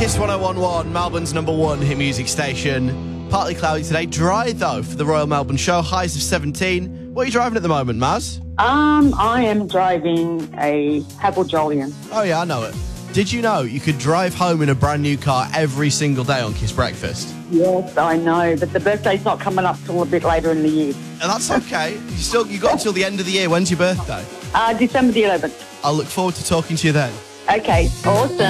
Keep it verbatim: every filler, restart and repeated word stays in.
Kiss one oh one one, Melbourne's number one hit music station. Partly cloudy today, dry though for the Royal Melbourne Show, highs of seventeen. What are you driving at the moment, Maz? Um, I am driving a Havel Jolion. Oh yeah, I know it. Did you know you could drive home in a brand new car every single day on Kiss Breakfast? Yes, I know, but the birthday's not coming up till a bit later in the year. And that's okay. You still you got until the end of the year. When's your birthday? Uh, December the eleventh. I'll look forward to talking to you then. Okay, awesome.